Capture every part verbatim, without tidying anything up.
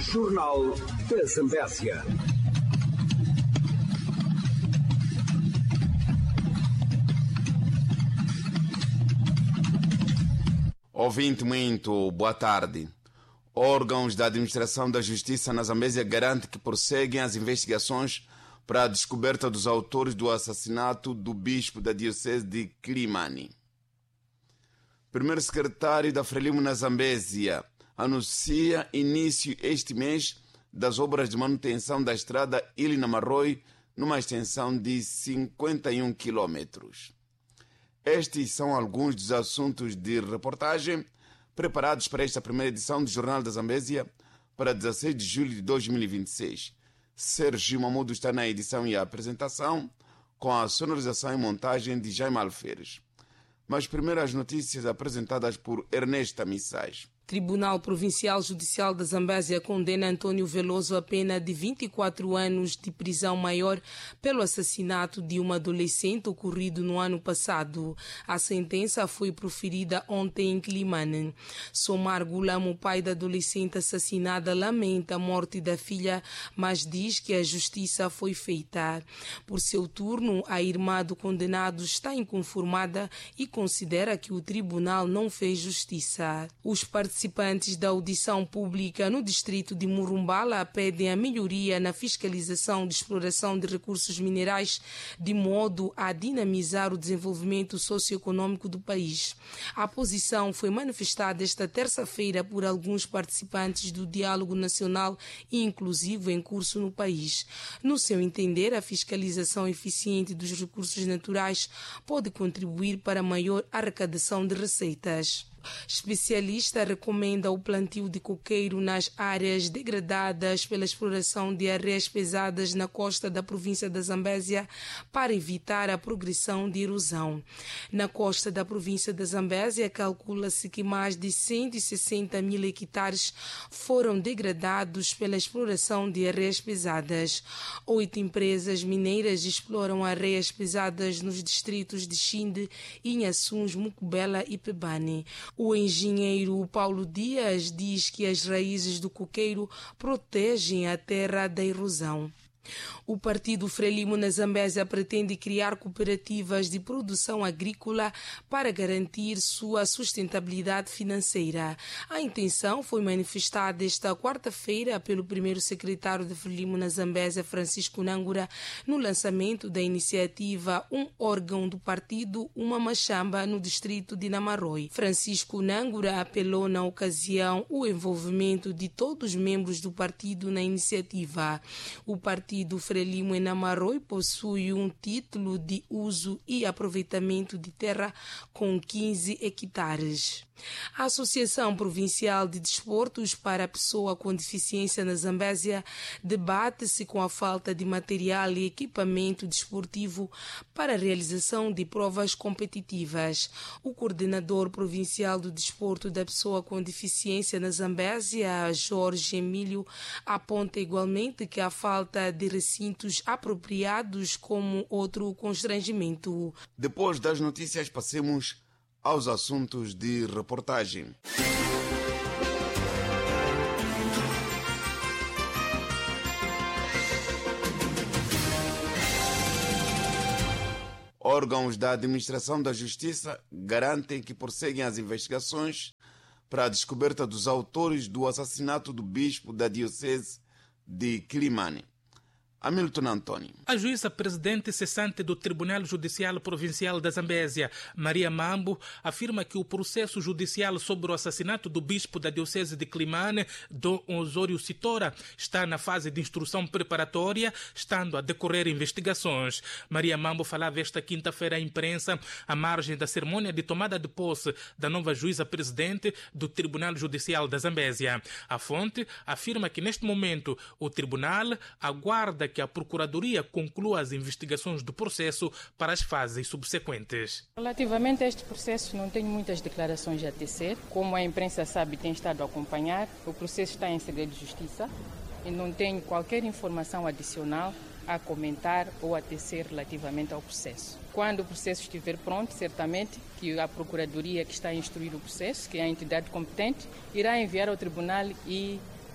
Jornal da Zambésia. Ouvinte muito, boa tarde. Órgãos da Administração da Justiça na Zambésia garantem que prosseguem as investigações para a descoberta dos autores do assassinato do bispo da Diocese de Quilimane. Primeiro secretário da Frelimo na Zambésia anuncia início este mês das obras de manutenção da estrada Ilina-Marroi numa extensão de cinquenta e um quilômetros. Estes são alguns dos assuntos de reportagem preparados para esta primeira edição do Jornal da Zambésia para dezesseis de julho de dois mil e vinte e seis. Sérgio Mamudo está na edição e a apresentação, com a sonorização e montagem de Jaime Alferes. Mas primeiro as notícias apresentadas por Ernesto Missais. Tribunal Provincial Judicial da Zambésia condena Antônio Veloso a pena de vinte e quatro anos de prisão maior pelo assassinato de uma adolescente ocorrido no ano passado. A sentença foi proferida ontem em Quilimane. Somar Gulamo, pai da adolescente assassinada, lamenta a morte da filha, mas diz que a justiça foi feita. Por seu turno, a irmã do condenado está inconformada e considera que o tribunal não fez justiça. Os participantes da audição pública no distrito de Murumbala pedem a melhoria na fiscalização de exploração de recursos minerais de modo a dinamizar o desenvolvimento socioeconômico do país. A posição foi manifestada esta terça-feira por alguns participantes do Diálogo Nacional e Inclusivo em curso no país. No seu entender, a fiscalização eficiente dos recursos naturais pode contribuir para maior arrecadação de receitas. Especialista recomenda o plantio de coqueiro nas áreas degradadas pela exploração de areias pesadas na costa da província da Zambésia para evitar a progressão de erosão. Na costa da província da Zambésia, calcula-se que mais de cento e sessenta mil hectares foram degradados pela exploração de areias pesadas. Oito empresas mineiras exploram areias pesadas nos distritos de Xinde, Inhaçuns, Mucubela e Pebane. O engenheiro Paulo Dias diz que as raízes do coqueiro protegem a terra da erosão. O Partido Frelimo na Zambésia pretende criar cooperativas de produção agrícola para garantir sua sustentabilidade financeira. A intenção foi manifestada esta quarta-feira pelo primeiro secretário de Frelimo na Zambésia, Francisco Nangura, no lançamento da iniciativa Um Órgão do Partido, Uma Machamba, no distrito de Namarroi. Francisco Nangura apelou na ocasião o envolvimento de todos os membros do partido na iniciativa. O partido do Frelimo em Namarroi possui um título de uso e aproveitamento de terra com quinze hectares. A Associação Provincial de Desportos para a Pessoa com Deficiência na Zambésia debate-se com a falta de material e equipamento desportivo para a realização de provas competitivas. O coordenador provincial do desporto da pessoa com deficiência na Zambésia, Jorge Emílio, aponta igualmente que a falta de recintos apropriados como outro constrangimento. Depois das notícias, passemos aos assuntos de reportagem. Órgãos da Administração da Justiça garantem que prosseguem as investigações para a descoberta dos autores do assassinato do bispo da Diocese de Quilimane. Hamilton Antônio. A juíza presidente cessante do Tribunal Judicial Provincial da Zambésia, Maria Mambo, afirma que o processo judicial sobre o assassinato do bispo da Diocese de Quilimane, Dom Osório Sitora, está na fase de instrução preparatória, estando a decorrer investigações. Maria Mambo falava esta quinta-feira à imprensa, à margem da cerimônia de tomada de posse da nova juíza presidente do Tribunal Judicial da Zambésia. A fonte afirma que neste momento o tribunal aguarda que a Procuradoria conclua as investigações do processo para as fases subsequentes. Relativamente a este processo, não tenho muitas declarações a tecer. Como a imprensa sabe e tem estado a acompanhar, o processo está em segredo de justiça e não tenho qualquer informação adicional a comentar ou a tecer relativamente ao processo. Quando o processo estiver pronto, certamente que a Procuradoria que está a instruir o processo, que é a entidade competente, irá enviar ao Tribunal e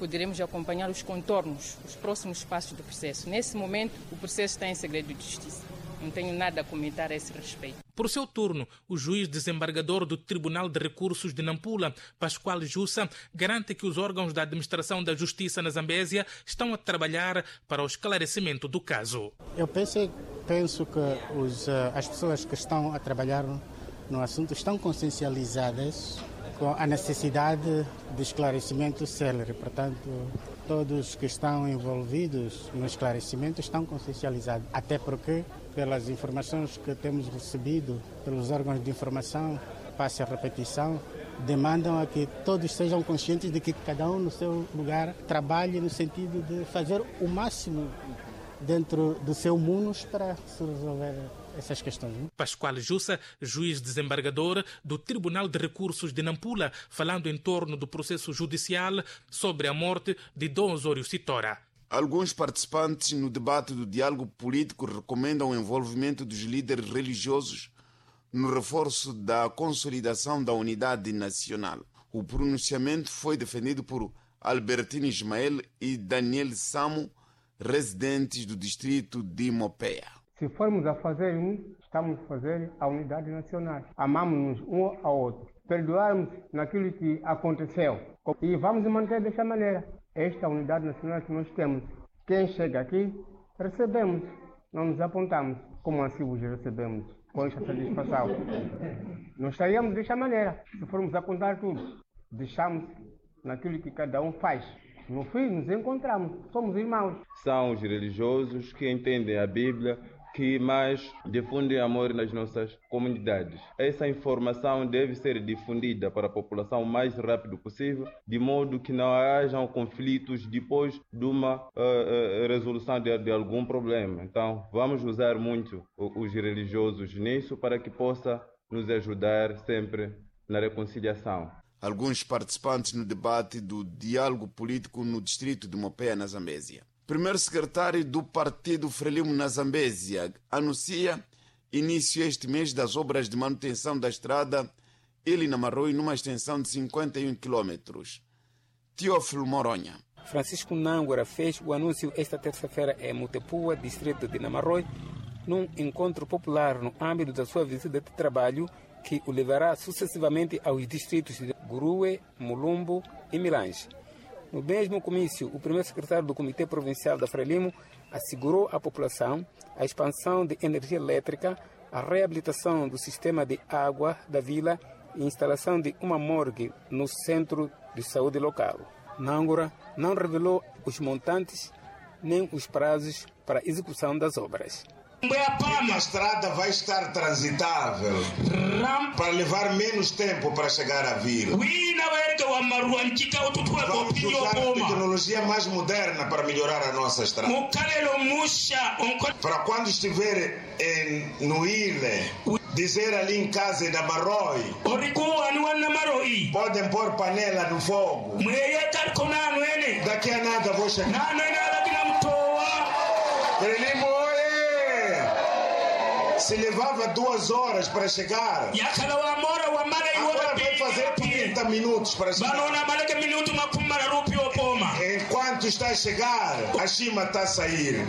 poderemos acompanhar os contornos, os próximos passos do processo. Nesse momento, o processo está em segredo de justiça. Não tenho nada a comentar a esse respeito. Por seu turno, o juiz desembargador do Tribunal de Recursos de Nampula, Pascoal Jussa, garante que os órgãos da administração da justiça na Zambésia estão a trabalhar para o esclarecimento do caso. Eu penso, penso que os, as pessoas que estão a trabalhar no assunto estão consciencializadas com a necessidade de esclarecimento célere. Portanto, todos que estão envolvidos no esclarecimento estão consciencializados, até porque, pelas informações que temos recebido pelos órgãos de informação, passe a repetição, demandam a que todos sejam conscientes de que cada um no seu lugar trabalhe no sentido de fazer o máximo dentro do seu munus para se resolver essas questões. Não? Pascoal Jussa, juiz desembargador do Tribunal de Recursos de Nampula, falando em torno do processo judicial sobre a morte de Dom Osório Sitora. Alguns participantes no debate do diálogo político recomendam o envolvimento dos líderes religiosos no reforço da consolidação da unidade nacional. O pronunciamento foi defendido por Albertino Ismael e Daniel Samo, residentes do distrito de Mopeia. Se formos a fazer um, estamos a fazer a unidade nacional. Amamos-nos um ao outro. Perdoarmos naquilo que aconteceu. E vamos manter dessa maneira. Esta unidade nacional que nós temos. Quem chega aqui, recebemos. Não nos apontamos. Como assim os recebemos? Com esta satisfação. Nós estaríamos dessa maneira. Se formos a contar tudo, deixamos naquilo que cada um faz. No fim, nos encontramos. Somos irmãos. São os religiosos que entendem a Bíblia, que mais difundem amor nas nossas comunidades. Essa informação deve ser difundida para a população o mais rápido possível, de modo que não hajam conflitos depois de uma uh, uh, resolução de, de algum problema. Então, vamos usar muito os religiosos nisso para que possa nos ajudar sempre na reconciliação. Alguns participantes no debate do diálogo político no distrito de Mopeia, na Zambésia. Primeiro secretário do Partido Frelimo na Zambésia anuncia início este mês das obras de manutenção da estrada Ili-Namarroi numa extensão de cinquenta e um quilômetros. Teófilo Moronha. Francisco Nangora fez o anúncio esta terça-feira em Mutepua, distrito de Namarroi, num encontro popular no âmbito da sua visita de trabalho que o levará sucessivamente aos distritos de Gurue, Mulumbo e Milange. No mesmo comício, o primeiro secretário do Comitê Provincial da Frelimo assegurou à população a expansão de energia elétrica, a reabilitação do sistema de água da vila e a instalação de uma morgue no centro de saúde local. Nangora não revelou os montantes nem os prazos para a execução das obras. A estrada vai estar transitável para levar menos tempo para chegar à vila. Vamos usar a tecnologia mais moderna para melhorar a nossa estrada. Para quando estiver em, no Ile, dizer ali em casa da Marroi, podem pôr panela no fogo. Daqui a nada vou chegar. Se levava duas horas para chegar, agora vai fazer trinta minutos para chegar. Enquanto está a chegar, a chima está a sair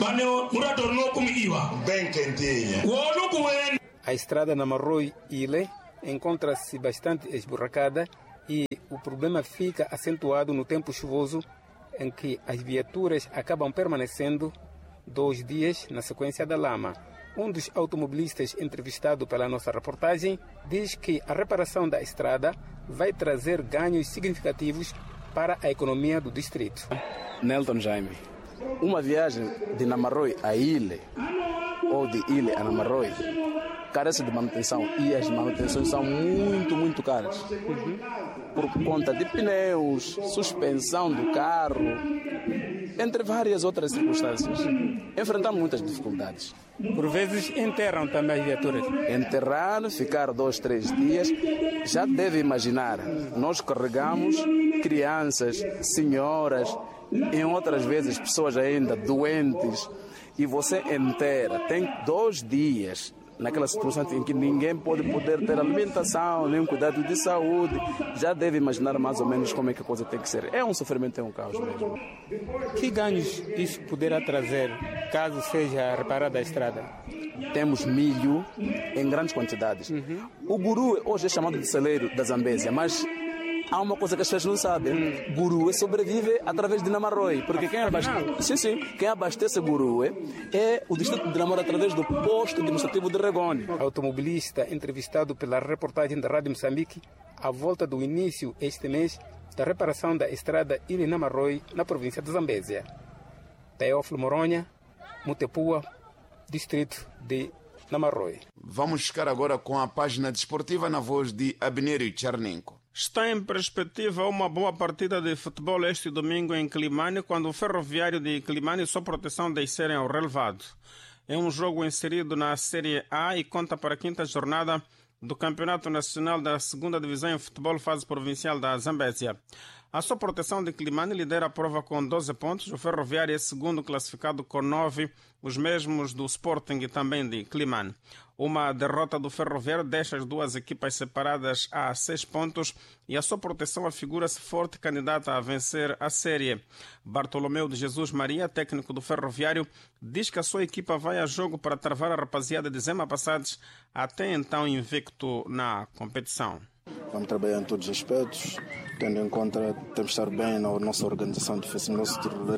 bem quentinha. A estrada Namarroi-Ile encontra-se bastante esburacada e o problema fica acentuado no tempo chuvoso, em que as viaturas acabam permanecendo dois dias na sequência da lama. Um dos automobilistas entrevistado pela nossa reportagem diz que a reparação da estrada vai trazer ganhos significativos para a economia do distrito. Nelton Jaime, uma viagem de Namarroi a Ile ou de Ile a Namarroi carece de manutenção e as manutenções são muito, muito caras. Por conta de pneus, suspensão do carro, entre várias outras circunstâncias. Enfrentamos muitas dificuldades. Por vezes enterram também as viaturas. Enterrar, ficar dois, três dias, já deve imaginar. Nós carregamos crianças, senhoras, em outras vezes pessoas ainda doentes, e você enterra, tem dois dias naquela situação em que ninguém pode poder ter alimentação, nem cuidado de saúde, já deve imaginar mais ou menos como é que a coisa tem que ser. É um sofrimento, é um caos mesmo. Que ganhos isso poderá trazer caso seja reparada a estrada? Temos milho em grandes quantidades. Uhum. O guru hoje é chamado de celeiro da Zambésia, mas há uma coisa que as pessoas não sabem. Hum. Gurue sobrevive através de Namarroy. Porque quem abastece, sim, sim, quem abastece Gurue é o distrito de Namarroy através do posto administrativo de Regone. Automobilista entrevistado pela reportagem da Rádio Moçambique à volta do início este mês da reparação da estrada Ile-Namarroy na província de Zambésia. Teófilo Moronha, Mutepua, distrito de Namarroy. Vamos ficar agora com a página desportiva na voz de Abnerio Tchernenko. Está em perspectiva uma boa partida de futebol este domingo em Climane, quando o Ferroviário de Climane e sua proteção descerem ao relevado. É um jogo inserido na Série A e conta para a quinta jornada do Campeonato Nacional da segunda Divisão em Futebol Fase Provincial da Zambésia. A sua proteção de Climane lidera a prova com doze pontos. O Ferroviário é segundo classificado com nove, os mesmos do Sporting e também de Climane. Uma derrota do Ferroviário deixa as duas equipas separadas a seis pontos e a sua proteção afigura-se forte candidata a vencer a série. Bartolomeu de Jesus Maria, técnico do Ferroviário, diz que a sua equipa vai a jogo para travar a rapaziada de Zema Passados, até então invicto na competição. Vamos trabalhar em todos os aspectos, tendo em conta temos de estar bem na nossa organização defensiva, nosso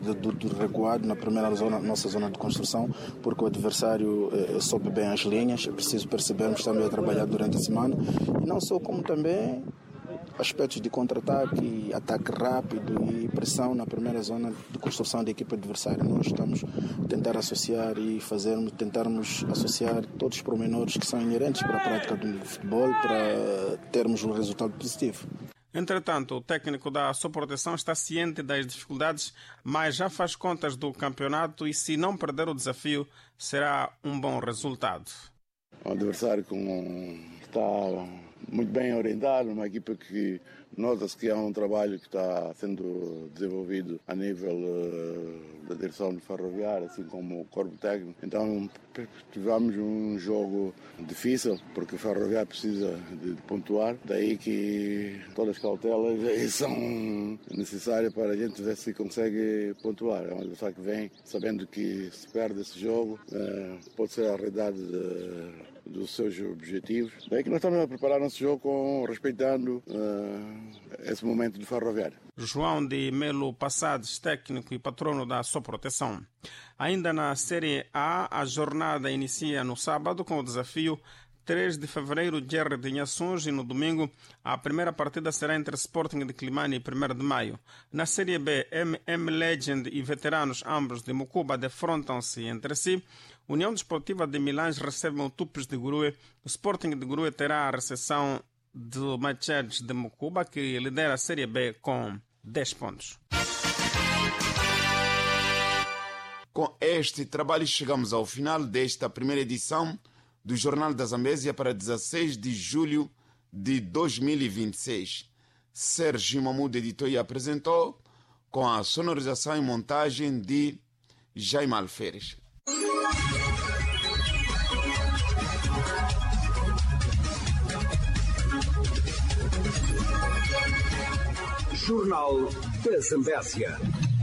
do recuado na primeira zona, nossa zona de construção, porque o adversário eh, sobe bem as linhas, é preciso percebermos também a trabalhar durante a semana, e não só como também aspectos de contra-ataque, ataque rápido e pressão na primeira zona de construção da equipa adversária. Nós estamos a tentar associar e fazermos, tentarmos associar todos os pormenores que são inerentes para a prática do futebol para termos um resultado positivo. Entretanto, o técnico da sua proteção está ciente das dificuldades, mas já faz contas do campeonato e, se não perder o desafio, será um bom resultado. Um adversário com está muito bem orientado, uma equipa que nota-se que há um trabalho que está sendo desenvolvido a nível uh, da direção do Ferroviário, assim como o corpo técnico. Então tivemos um jogo difícil, porque o Ferroviário precisa de, de pontuar, daí que todas as cautelas são necessárias para a gente ver se consegue pontuar. É um adversário que vem sabendo que se perde esse jogo, uh, pode ser a realidade de, dos seus objetivos. Daí que nós estamos a preparar nosso jogo com, respeitando uh, esse momento do Ferroviário. João de Melo Passados, técnico e patrono da sua proteção. Ainda na Série A, a jornada inicia no sábado com o desafio três de fevereiro de R de Inhações e no domingo a primeira partida será entre Sporting de Climane e primeiro de maio. Na Série B, M M Legend e Veteranos, ambos de Mucuba, defrontam-se entre si. União Desportiva de Milães recebe o Tupes de Gurue. O Sporting de Gurue terá a recepção do Machedes de Mucuba, que lidera a Série B com dez pontos. Com este trabalho chegamos ao final desta primeira edição do Jornal da Zambésia para dezesseis de julho de dois mil e vinte e seis. Sérgio Mamudo editou e apresentou, com a sonorização e montagem de Jaime Alferes. Jornal da Zambésia.